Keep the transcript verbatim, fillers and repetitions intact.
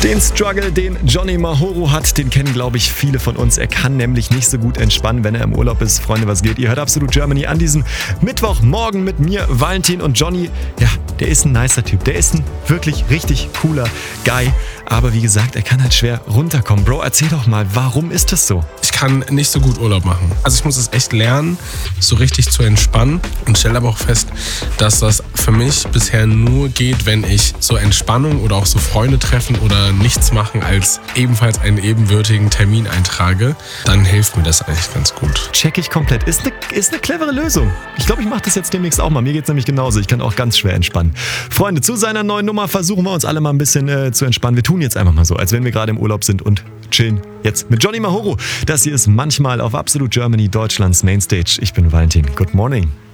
Den Struggle, den Johnny Mahoro hat, den kennen, glaube ich, viele von uns. Er kann nämlich nicht so gut entspannen, wenn er im Urlaub ist. Freunde, was geht? Ihr hört Absolut Germany an diesem Mittwochmorgen mit mir, Valentin, und Johnny. Ja, der ist ein nicer Typ. Der ist ein wirklich richtig cooler Guy. Aber wie gesagt, er kann halt schwer runterkommen. Bro, erzähl doch mal, warum ist das so? Ich kann nicht so gut Urlaub machen. Also ich muss es echt lernen, so richtig zu entspannen. Und stelle aber auch fest, dass das für mich bisher nur geht, wenn ich so Entspannung oder auch so Freunde treffen oder nichts machen als ebenfalls einen ebenbürtigen Termin eintrage. Dann hilft mir das eigentlich ganz gut. Check ich komplett. Ist eine ist eine clevere Lösung. Ich glaube, ich mache das jetzt demnächst auch mal. Mir geht's nämlich genauso. Ich kann auch ganz schwer entspannen. Freunde, zu seiner neuen Nummer versuchen wir uns alle mal ein bisschen äh, zu entspannen. Wir tun jetzt einfach mal so, als wenn wir gerade im Urlaub sind und chillen jetzt mit Johnny Mahoro. Das hier ist manchmal auf Absolut Germany, Deutschlands Mainstage. Ich bin Valentin. Good morning.